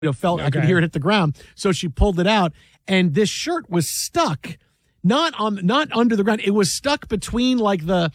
felt I could hear it hit the ground. So she pulled it out, and this shirt was stuck, not under the ground. It was stuck between like the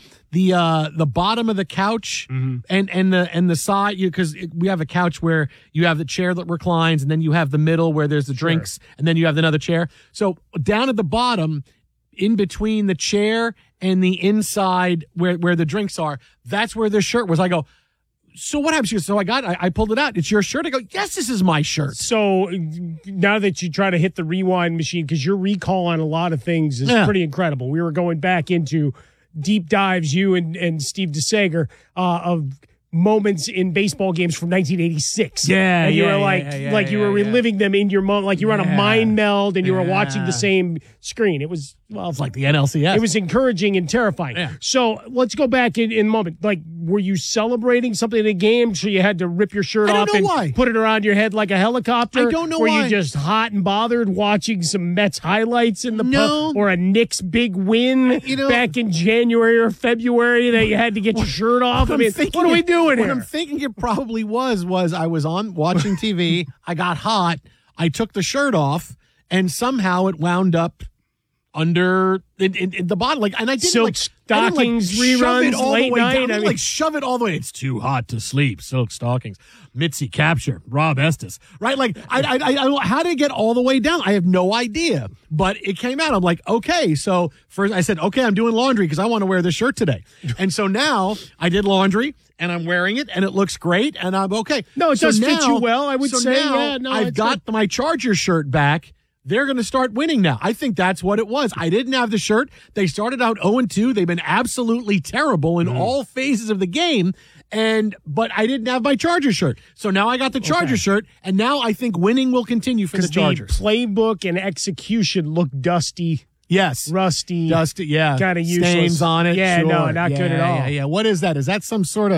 bottom of the couch and the side, because we have a couch where you have the chair that reclines, and then you have the middle where there's the drinks, and then you have another chair. So down at the bottom, in between the chair and the inside where the drinks are, that's where the shirt was. I go, so what happened? She goes, so I pulled it out. It's your shirt? I go, yes, this is my shirt. So now that you try to hit the rewind machine, because your recall on a lot of things is pretty incredible. We were going back into deep dives, you and Steve DeSager, of moments in baseball games from 1986. And you were you were reliving them in your moment, like you were on a mind meld and you were watching the same screen. It was, it's like the NLCS. It was encouraging and terrifying. Yeah. So let's go back in a moment. Like, were you celebrating something in a game so you had to rip your shirt off and put it around your head like a helicopter? I don't know why. Were you just hot and bothered watching some Mets highlights in the or a Knicks big win back in January or February that you had to get your shirt off? I mean, what are we doing here? What I'm thinking it probably was I was on watching TV, I got hot, I took the shirt off, and somehow it wound up under in the bottom, and I didn't Silk stockings reruns late night. I mean, shove it all the way. It's too hot to sleep. Silk stockings, Mitzi capture, Rob Estes, right? Like I how did it get all the way down? I have no idea, but it came out. I'm like, okay. So first I said, okay, I'm doing laundry because I want to wear this shirt today, and so now I did laundry and I'm wearing it and it looks great and I'm okay. No, it does fit you well. I would say. I've got my Charger shirt back. They're going to start winning now. I think that's what it was. I didn't have the shirt. They started out 0-2. They've been absolutely terrible in all phases of the game. But I didn't have my Charger shirt. So now I got the Charger shirt, and now I think winning will continue for the Chargers. The playbook and execution look dusty. Yes. Rusty. Dusty, yeah. Kind of useless. Stains on it. Yeah, sure. no, not good at all. Yeah. What is that? Is that some sort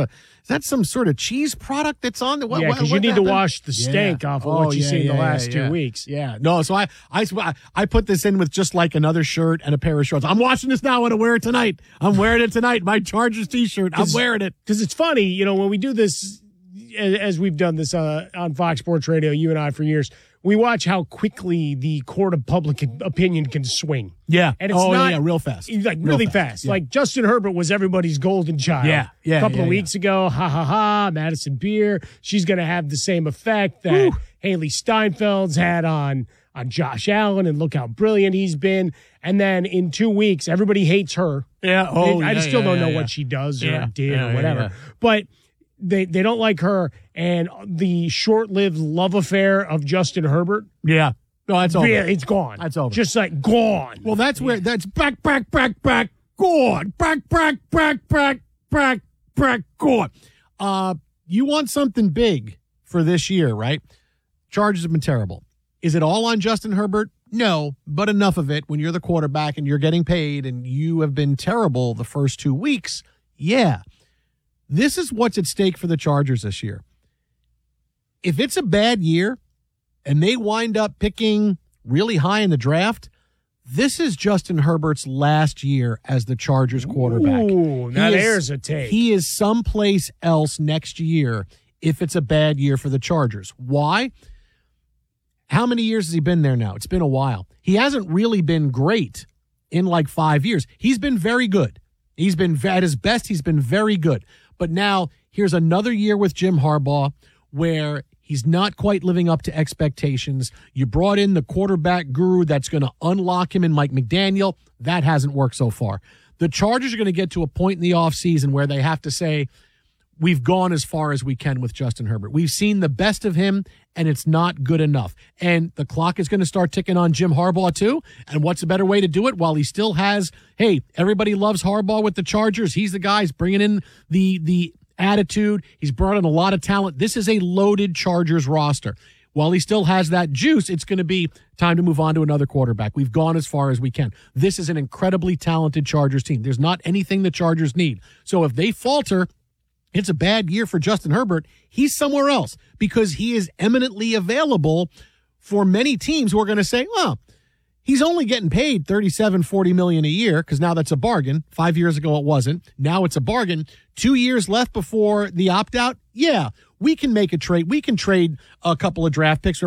of cheese product that's on? Because you need to wash the stank off of what you've seen the last 2 weeks. Yeah. No, so I put this in with just like another shirt and a pair of shorts. I'm washing this now. I want to wear it tonight. I'm wearing it tonight. My Chargers t-shirt. I'm wearing it. Because it's funny, when we do this, as we've done this on Fox Sports Radio, you and I for years, we watch how quickly the court of public opinion can swing. Yeah. And it's real fast. Like really fast. Yeah. Like Justin Herbert was everybody's golden child. A couple of weeks ago, Madison Beer. She's going to have the same effect that Haley Steinfeld's had on Josh Allen, and look how brilliant he's been. And then in 2 weeks, everybody hates her. Yeah. I still don't know what she does or did or whatever. Yeah. But they don't like her, and the short-lived love affair of Justin Herbert. Yeah. No, that's over. Yeah, it's gone. That's over. Just like gone. Well, that's where that's back, gone. Back, gone. You want something big for this year, right? Chargers have been terrible. Is it all on Justin Herbert? No, but enough of it when you're the quarterback and you're getting paid and you have been terrible the first 2 weeks. Yeah. This is what's at stake for the Chargers this year. If it's a bad year and they wind up picking really high in the draft, this is Justin Herbert's last year as the Chargers quarterback. Ooh, now there's a take. He is someplace else next year if it's a bad year for the Chargers. Why? How many years has he been there now? It's been a while. He hasn't really been great in like 5 years. He's been very good. He's been at his best. He's been very good. But now here's another year with Jim Harbaugh where he's not quite living up to expectations. You brought in the quarterback guru that's going to unlock him in Mike McDaniel. That hasn't worked so far. The Chargers are going to get to a point in the offseason where they have to say, we've gone as far as we can with Justin Herbert. We've seen the best of him, and it's not good enough. And the clock is going to start ticking on Jim Harbaugh, too. And what's a better way to do it while he still has, hey, everybody loves Harbaugh with the Chargers. He's the guy. He's bringing in the attitude. He's brought in a lot of talent. This is a loaded Chargers roster. While he still has that juice, it's going to be time to move on to another quarterback. We've gone as far as we can. This is an incredibly talented Chargers team. There's not anything the Chargers need. So if they falter, it's a bad year for Justin Herbert. He's somewhere else because he is eminently available for many teams who are going to say, well, he's only getting paid $37-40 million a year because now that's a bargain. 5 years ago it wasn't. Now it's a bargain. 2 years left before the opt-out. Yeah, we can make a trade. We can trade a couple of draft picks